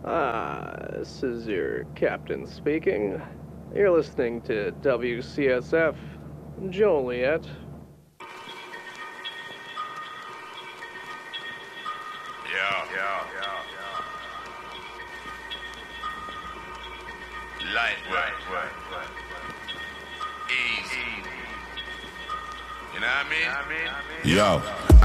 This is your captain speaking. You're listening to WCSF Joliet. Yeah. Light work. Easy. You know what I mean? Yo,